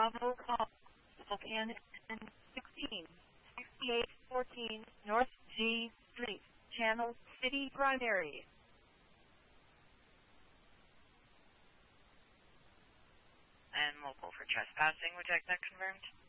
Bravo call. Spokane and 16, 6814 North G Street, Channel City Primary. And local for trespassing, would you like that confirmed?